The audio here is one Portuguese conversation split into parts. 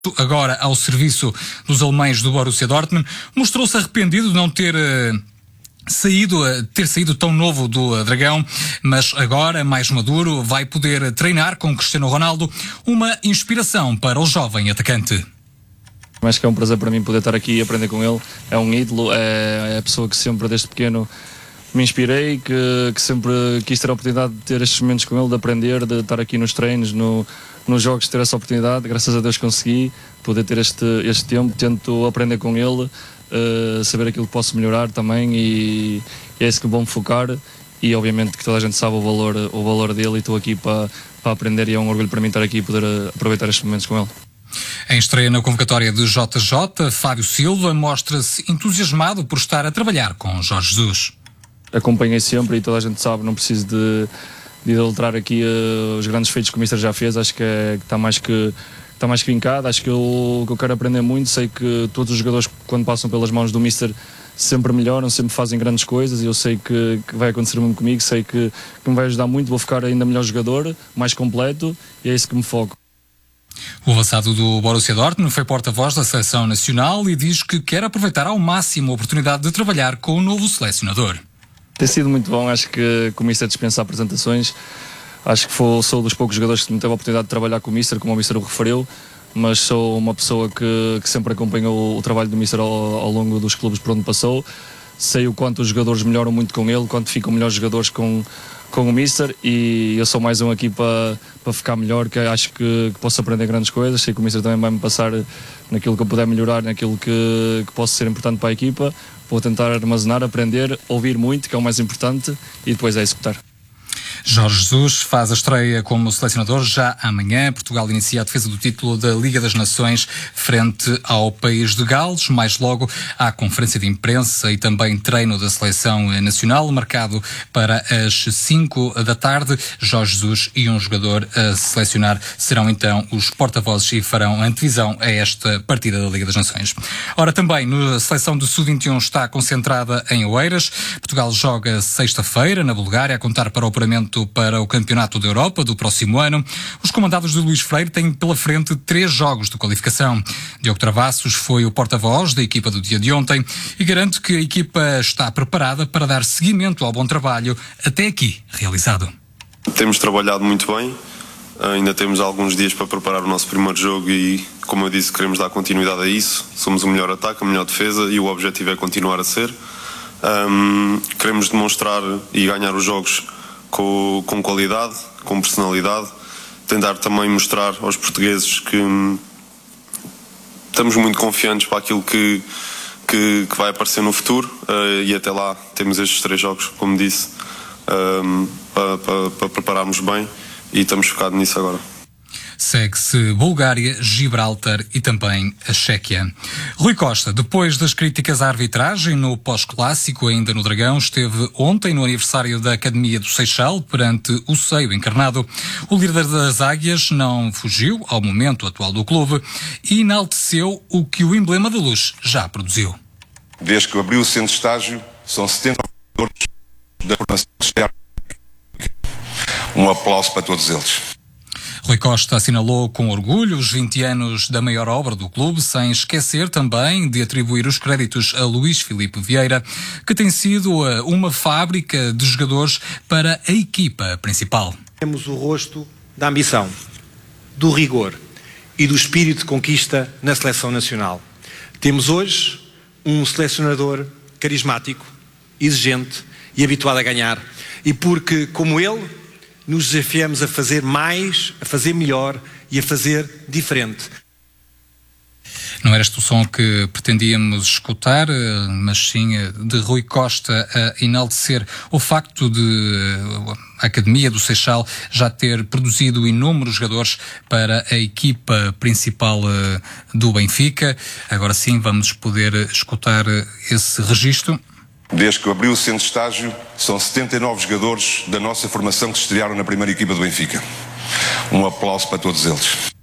agora ao serviço dos alemães do Borussia Dortmund, mostrou-se arrependido de não ter saído tão novo do Dragão, mas agora, mais maduro, vai poder treinar com Cristiano Ronaldo, uma inspiração para o jovem atacante. Acho que é um prazer para mim poder estar aqui e aprender com ele. É um ídolo, é a pessoa que sempre, desde pequeno, me inspirei, que sempre quis ter a oportunidade de ter estes momentos com ele, de aprender, de estar aqui nos treinos, nos jogos, ter essa oportunidade. Graças a Deus consegui poder ter este tempo. Tento aprender com ele, saber aquilo que posso melhorar também, e é isso que vou me focar. E obviamente que toda a gente sabe o valor dele, e estou aqui para aprender, e é um orgulho para mim estar aqui e poder aproveitar estes momentos com ele. Em estreia na convocatória de JJ, Fábio Silva mostra-se entusiasmado por estar a trabalhar com Jorge Jesus. Acompanhei sempre, e toda a gente sabe, não preciso de adulterar aqui os grandes feitos que o Mister já fez. Acho que está mais que vincado. Acho que eu quero aprender muito. Sei que todos os jogadores, quando passam pelas mãos do Mister, sempre melhoram, sempre fazem grandes coisas, e eu sei que vai acontecer muito comigo. Sei que me vai ajudar muito. Vou ficar ainda melhor jogador, mais completo, e é isso que me foco. O avançado do Borussia Dortmund foi porta-voz da seleção nacional e diz que quer aproveitar ao máximo a oportunidade de trabalhar com o novo selecionador. Tem sido muito bom. Acho que o Mister dispensa apresentações. Acho que sou dos poucos jogadores que me teve a oportunidade de trabalhar com o Mister, como o Mister o referiu, mas sou uma pessoa que sempre acompanhou o trabalho do Mister ao longo dos clubes por onde passou. Sei o quanto os jogadores melhoram muito com ele, quanto ficam melhores jogadores com o Mister, e eu sou mais um aqui para ficar melhor, que acho que posso aprender grandes coisas. Sei que o Mister também vai me passar naquilo que eu puder melhorar, naquilo que posso ser importante para a equipa. Vou tentar armazenar, aprender, ouvir muito, que é o mais importante, e depois é executar. Jorge Jesus faz a estreia como selecionador já amanhã. Portugal inicia a defesa do título da Liga das Nações frente ao país de Gales. Mais logo há conferência de imprensa e também treino da seleção nacional, marcado para as 5 da tarde. Jorge Jesus e um jogador a selecionar serão então os porta-vozes e farão antevisão a esta partida da Liga das Nações. Ora, também a seleção do Sub-21 está concentrada em Oeiras. Portugal joga sexta-feira na Bulgária, a contar para o apuramento para o Campeonato da Europa do próximo ano. Os comandados de Luís Freire têm pela frente 3 jogos de qualificação. Diogo Travassos foi o porta-voz da equipa do dia de ontem e garante que a equipa está preparada para dar seguimento ao bom trabalho até aqui realizado. Temos trabalhado muito bem, ainda temos alguns dias para preparar o nosso primeiro jogo e, como eu disse, queremos dar continuidade a isso. Somos o melhor ataque, a melhor defesa, e o objetivo é continuar a ser. Queremos demonstrar e ganhar os jogos com qualidade, com personalidade, tentar também mostrar aos portugueses que estamos muito confiantes para aquilo que vai aparecer no futuro, e até lá temos estes 3 jogos, como disse, para prepararmos bem, e estamos focados nisso agora. Segue-se Bulgária, Gibraltar e também a Chequia. Rui Costa, depois das críticas à arbitragem no pós-clássico ainda no Dragão, esteve ontem no aniversário da Academia do Seixal perante o seio encarnado. O líder das Águias não fugiu ao momento atual do clube e enalteceu o que o emblema da luz já produziu. Desde que abriu o centro de estágio, são 70 jogadores da formação externa. Um aplauso para todos eles. Rui Costa assinalou com orgulho os 20 anos da maior obra do clube, sem esquecer também de atribuir os créditos a Luís Filipe Vieira, que tem sido uma fábrica de jogadores para a equipa principal. Temos o rosto da ambição, do rigor e do espírito de conquista na seleção nacional. Temos hoje um selecionador carismático, exigente e habituado a ganhar, e porque, como ele, nos desafiamos a fazer mais, a fazer melhor e a fazer diferente. Não era este o som que pretendíamos escutar, mas sim de Rui Costa a enaltecer o facto de a Academia do Seixal já ter produzido inúmeros jogadores para a equipa principal do Benfica. Agora sim vamos poder escutar esse registro. Desde que abriu o centro de estágio, são 79 jogadores da nossa formação que se estrearam na primeira equipa do Benfica. Um aplauso para todos eles.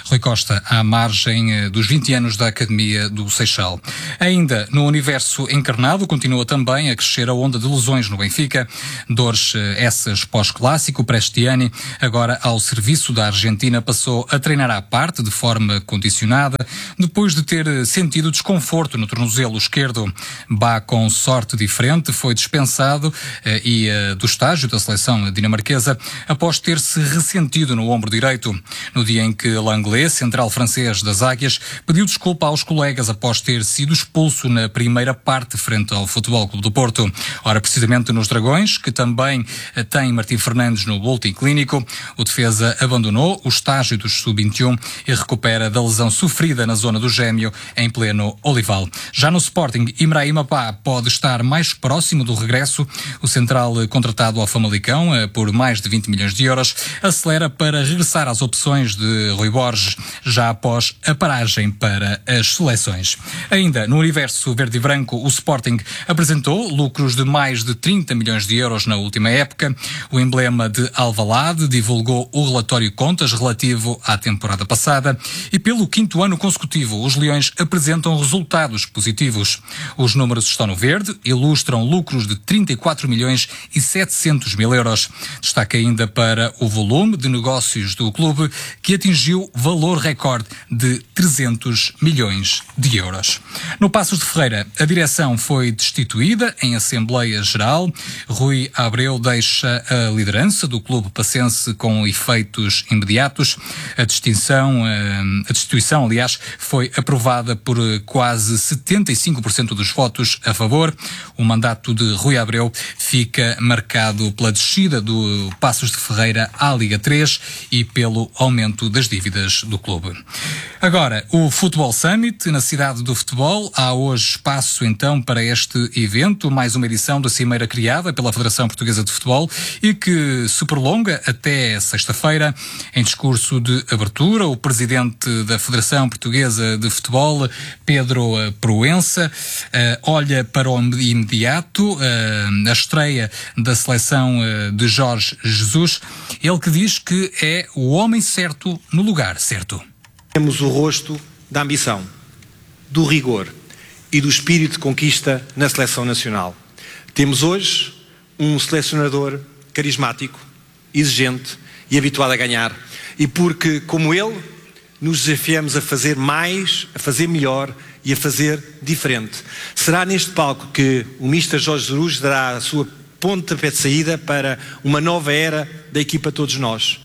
Rui Costa, à margem dos 20 anos da Academia do Seixal. Ainda no universo encarnado, continua também a crescer a onda de lesões no Benfica. Dores essas pós-clássico. Prestiani, agora ao serviço da Argentina, passou a treinar à parte, de forma condicionada, depois de ter sentido desconforto no tornozelo esquerdo. Bá, com sorte diferente, foi dispensado do estágio da seleção dinamarquesa após ter-se ressentido no ombro direito. No dia em que Langlais, central francês das Águias, pediu desculpa aos colegas após ter sido expulso na primeira parte frente ao Futebol Clube do Porto. Ora, precisamente nos Dragões, que também tem Martim Fernandes no boletim clínico, o defesa abandonou o estágio dos sub-21 e recupera da lesão sofrida na zona do gêmeo em pleno Olival. Já no Sporting, Ibrahima Bá pode estar mais próximo do regresso. O central, contratado ao Famalicão por mais de 20 milhões de euros, acelera para regressar às opções de Rui Borges, já após a paragem para as seleções. Ainda no universo verde e branco, o Sporting apresentou lucros de mais de 30 milhões de euros na última época. O emblema de Alvalade divulgou o relatório contas relativo à temporada passada e, pelo 5º ano consecutivo, os Leões apresentam resultados positivos. Os números estão no verde, ilustram lucros de 34 milhões e 700 mil euros. Destaca ainda para o volume de negócios do clube, que atingiu valor recorde de 300 milhões de euros. No Passos de Ferreira, a direção foi destituída em Assembleia Geral. Rui Abreu deixa a liderança do clube passense com efeitos imediatos. A destituição, aliás, foi aprovada por quase 75% dos votos a favor. O mandato de Rui Abreu fica marcado pela descida do Passos de Ferreira à Liga 3 e pelo aumento das dívidas do clube. Agora, o Futebol Summit na cidade do futebol. Há hoje espaço então para este evento, mais uma edição da cimeira criada pela Federação Portuguesa de Futebol e que se prolonga até sexta-feira. Em discurso de abertura, o presidente da Federação Portuguesa de Futebol, Pedro Proença, olha para o imediato, a estreia da seleção de Jorge Jesus, ele que diz que é o homem certo no lugar certo. Temos o rosto da ambição, do rigor e do espírito de conquista na seleção nacional. Temos hoje um selecionador carismático, exigente e habituado a ganhar. E porque, como ele, nos desafiamos a fazer mais, a fazer melhor e a fazer diferente. Será neste palco que o Mister Jorge Jesus dará a sua pontapé de saída para uma nova era da equipa Todos Nós.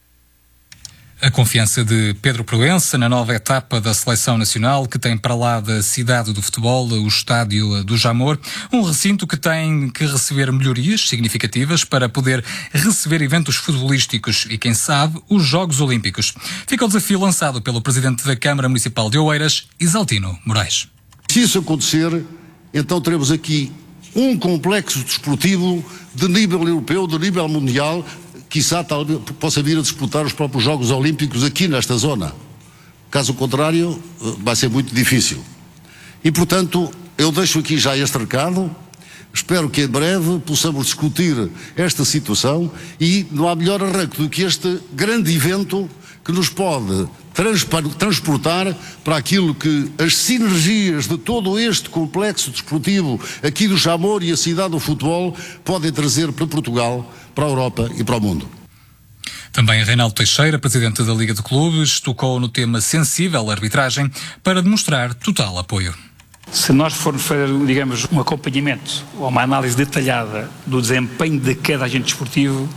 A confiança de Pedro Proença na nova etapa da seleção nacional, que tem para lá da cidade do futebol o estádio do Jamor, um recinto que tem que receber melhorias significativas para poder receber eventos futebolísticos e, quem sabe, os Jogos Olímpicos. Fica o desafio lançado pelo Presidente da Câmara Municipal de Oeiras, Isaltino Moraes. Se isso acontecer, então teremos aqui um complexo desportivo de nível europeu, de nível mundial, quiçá possa vir a disputar os próprios Jogos Olímpicos aqui nesta zona. Caso contrário, vai ser muito difícil. E, portanto, eu deixo aqui já este recado. Espero que em breve possamos discutir esta situação e não há melhor arranque do que este grande evento que nos pode transportar para aquilo que as sinergias de todo este complexo desportivo aqui do Jamor e a cidade do futebol podem trazer para Portugal, para a Europa e para o mundo. Também Reinaldo Teixeira, presidente da Liga de Clubes, tocou no tema sensível da arbitragem para demonstrar total apoio. Se nós formos fazer, digamos, um acompanhamento ou uma análise detalhada do desempenho de cada agente desportivo,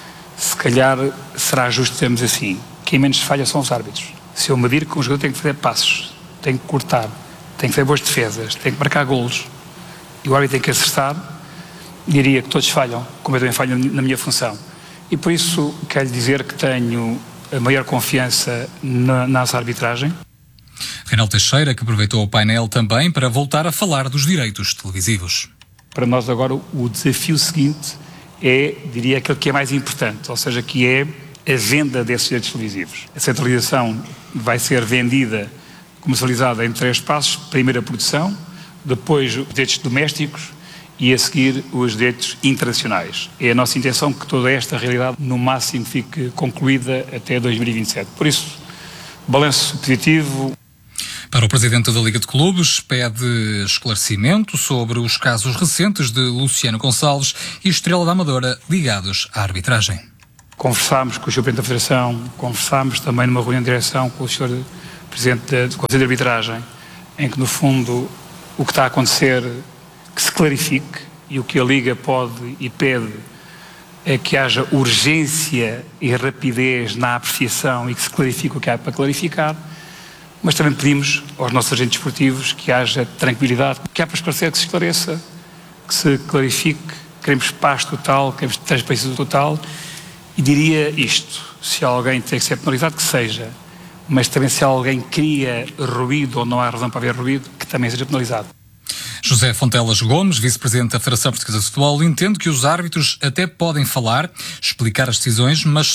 se calhar será justo dizermos assim: quem menos falha são os árbitros. Se eu medir que um jogador tem que fazer passos, tem que cortar, tem que fazer boas defesas, tem que marcar golos, e o árbitro tem que acertar, diria que todos falham, como eu também falho na minha função. E por isso quero dizer que tenho a maior confiança na nossa arbitragem. Reinaldo Teixeira, que aproveitou o painel também para voltar a falar dos direitos televisivos. Para nós agora o desafio seguinte é, diria, aquele que é mais importante, ou seja, que é a venda desses direitos televisivos. A centralização vai ser vendida, comercializada em 3 passos: primeiro a produção, depois os direitos domésticos e a seguir os direitos internacionais. É a nossa intenção que toda esta realidade no máximo fique concluída até 2027. Por isso, balanço positivo. Para o Presidente da Liga de Clubes, pede esclarecimento sobre os casos recentes de Luciano Gonçalves e Estrela da Amadora ligados à arbitragem. Conversámos com o Sr. Presidente da Federação, conversámos também numa reunião de direção com o Sr. Presidente do Conselho de Arbitragem, em que, no fundo, o que está a acontecer, que se clarifique, e o que a Liga pode e pede é que haja urgência e rapidez na apreciação e que se clarifique o que há para clarificar, mas também pedimos aos nossos agentes esportivos que haja tranquilidade, que há para esclarecer, que se esclareça, que se clarifique. Queremos paz total, queremos transparência total, e diria isto: se alguém tem que ser penalizado, que seja, mas também se alguém cria ruído ou não há razão para haver ruído, que também seja penalizado. José Fontelas Gomes, vice-presidente da Federação Portuguesa de Futebol, entende que os árbitros até podem falar, explicar as decisões, mas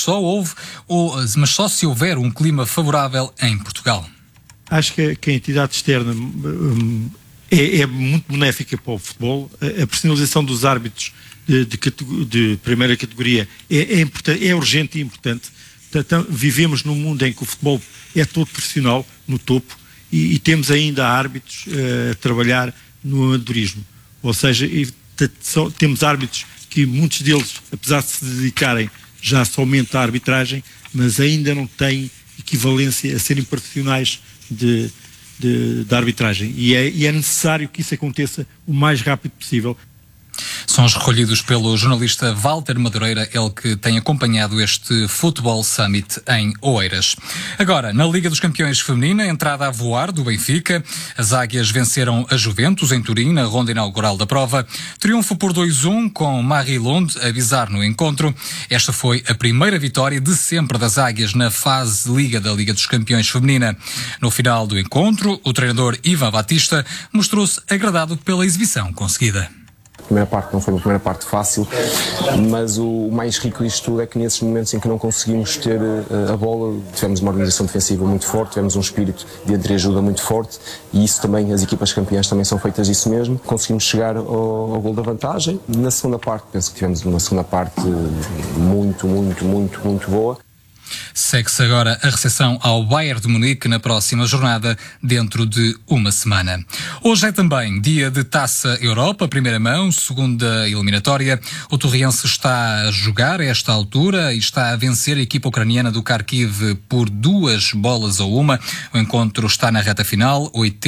só se houver um clima favorável em Portugal. Acho que a entidade externa é muito benéfica para o futebol. A personalização dos árbitros de primeira categoria é importante, é urgente e importante. Vivemos num mundo em que o futebol é todo profissional, no topo, e temos ainda árbitros a trabalhar no amadorismo. Ou seja, temos árbitros que muitos deles, apesar de se dedicarem já somente à arbitragem, mas ainda não têm equivalência a serem profissionais da arbitragem. E é necessário que isso aconteça o mais rápido possível. São os recolhidos pelo jornalista Walter Madureira, ele que tem acompanhado este Futebol Summit em Oeiras. Agora, na Liga dos Campeões Feminina, entrada a voar do Benfica, as Águias venceram a Juventus em Turim, na ronda inaugural da prova. Triunfo por 2-1 com Marie Londe a avisar no encontro. Esta foi a primeira vitória de sempre das Águias na fase de Liga da Liga dos Campeões Feminina. No final do encontro, o treinador Ivan Batista mostrou-se agradado pela exibição conseguida. A primeira parte não foi uma primeira parte fácil, mas o mais rico disto tudo é que nesses momentos em que não conseguimos ter a bola, tivemos uma organização defensiva muito forte, tivemos um espírito de entreajuda muito forte, e isso também, as equipas campeãs também são feitas disso mesmo. Conseguimos chegar ao gol da vantagem. Na segunda parte, penso que tivemos uma segunda parte muito boa. Segue-se agora a recepção ao Bayern de Munique na próxima jornada, dentro de uma semana. Hoje é também dia de Taça Europa, primeira mão, segunda eliminatória. O Torriense está a jogar a esta altura e está a vencer a equipa ucraniana do Kharkiv por 2-1. O encontro está na reta final,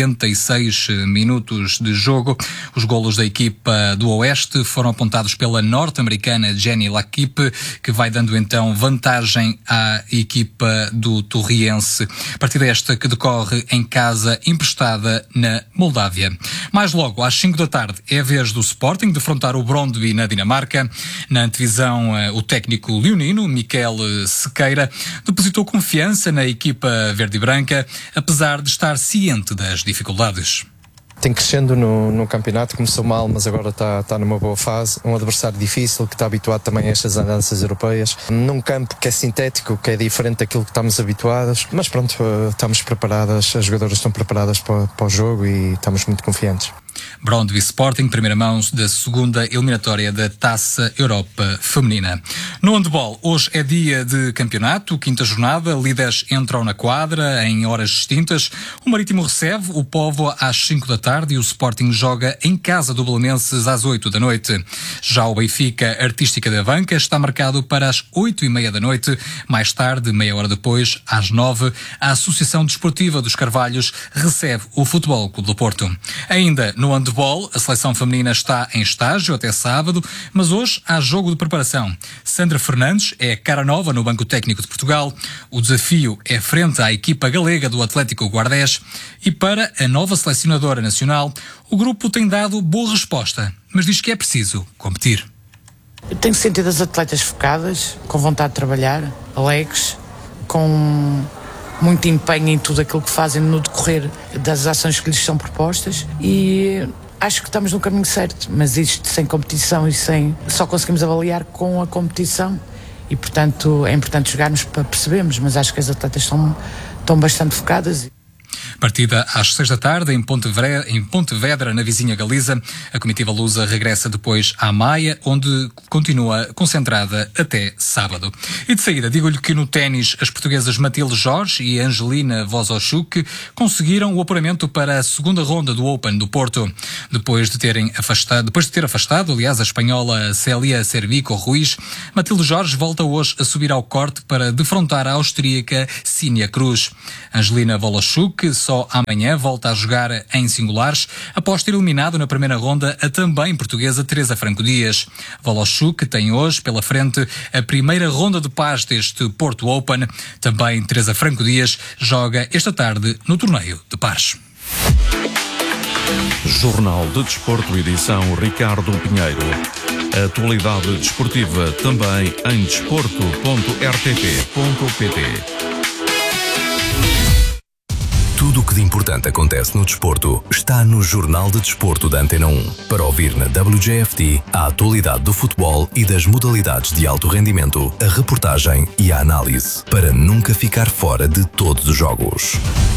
86 minutos de jogo. Os golos da equipa do Oeste foram apontados pela norte-americana Jenny Lakip, que vai dando então vantagem à equipa do Torriense. Partida esta que decorre em casa emprestada na Moldávia. Mais logo, às 5 da tarde, é a vez do Sporting defrontar o Brøndby na Dinamarca. Na antevisão, o técnico leonino, Miquel Sequeira, depositou confiança na equipa verde e branca, apesar de estar ciente das dificuldades. Tem crescendo no campeonato, começou mal, mas agora está numa boa fase. Um adversário difícil, que está habituado também a estas andanças europeias. Num campo que é sintético, que é diferente daquilo que estamos habituados. Mas pronto, estamos preparadas, as jogadoras estão preparadas para o jogo e estamos muito confiantes. Brøndby Sporting, primeira mão da segunda eliminatória da Taça Europa Feminina. No handball, hoje é dia de campeonato, quinta jornada, líderes entram na quadra em horas distintas. O Marítimo recebe o Póvoa às 5 da tarde e o Sporting joga em casa do Belenenses às 8 da noite. Já o Benfica Artística da Banca está marcado para as 8:30 da noite. Mais tarde, meia hora depois, às 9, a Associação Desportiva dos Carvalhos recebe o Futebol Clube do Porto. Ainda no handball, a seleção feminina está em estágio até sábado, mas hoje há jogo de preparação. Sandra Fernandes é cara nova no Banco Técnico de Portugal. O desafio é frente à equipa galega do Atlético Guardés e para a nova selecionadora nacional, o grupo tem dado boa resposta, mas diz que é preciso competir. Eu tenho sentido as atletas focadas, com vontade de trabalhar, alegres, com muito empenho em tudo aquilo que fazem no decorrer das ações que lhes são propostas, e acho que estamos no caminho certo, mas isto sem competição e só conseguimos avaliar com a competição, e portanto é importante jogarmos para percebermos, mas acho que as atletas estão bastante focadas. Partida às 6 da tarde em Pontevedra, na vizinha Galiza. A comitiva lusa regressa depois à Maia, onde continua concentrada até sábado. E de saída, digo-lhe que no ténis as portuguesas Matilde Jorge e Angelina Wozochuk conseguiram o apuramento para a segunda ronda do Open do Porto. Depois de ter afastado, aliás, a espanhola Célia Cervico Ruiz, Matilde Jorge volta hoje a subir ao corte para defrontar a austríaca Sínia Cruz. Angelina Wozochuk só amanhã volta a jogar em singulares, após ter eliminado na primeira ronda a também portuguesa Teresa Franco Dias. Wozochuk tem hoje pela frente a primeira ronda de pares deste Porto Open. Também Teresa Franco Dias joga esta tarde no torneio de pares. Jornal de Desporto, edição Ricardo Pinheiro. A atualidade desportiva também em desporto.rtp.pt. Tudo o que de importante acontece no desporto está no Jornal de Desporto da Antena 1. Para ouvir na WJFT a atualidade do futebol e das modalidades de alto rendimento, a reportagem e a análise, para nunca ficar fora de todos os jogos.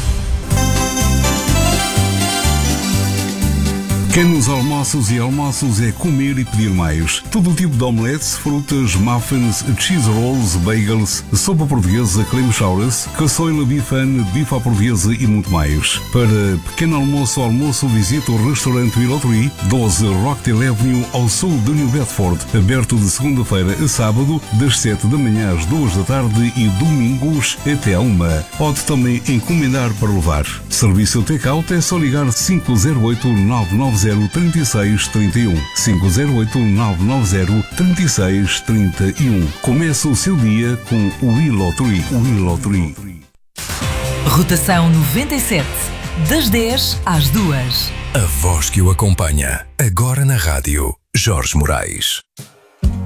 Pequenos almoços e almoços é comer e pedir mais. Todo tipo de omeletes, frutas, muffins, cheese rolls, bagels, sopa portuguesa, clam chowders, caçoila bifan, bife à portuguesa e muito mais. Para pequeno almoço, visite o restaurante Willow-Tree, 12 Rockdale Avenue, ao sul de New Bedford, aberto de segunda-feira a sábado, das 7 da manhã às 2 da tarde e domingos até à 1. Pode também encomendar para levar. Serviço take-out é só ligar 508-990-3631. 508-990-3631. Começa o seu dia com o Willow-Tree. Rotação 97, das 10 às 2. A voz que o acompanha, agora na rádio, Jorge Moraes.